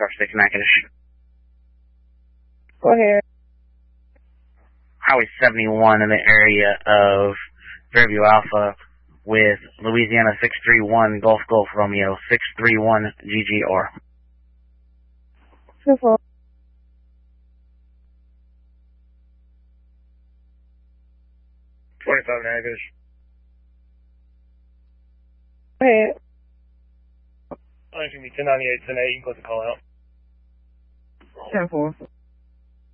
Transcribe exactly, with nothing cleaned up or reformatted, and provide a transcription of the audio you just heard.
Star six Natchitoches. Go ahead. Highway seventy-one in the area of Fairview Alpha with Louisiana six three one Golf Golf Romeo six three one G G R. two four. twenty-five Natchitoches. Go ahead. I'm going to be ten ninety-eight, ten eight, you can close the call out. ten four.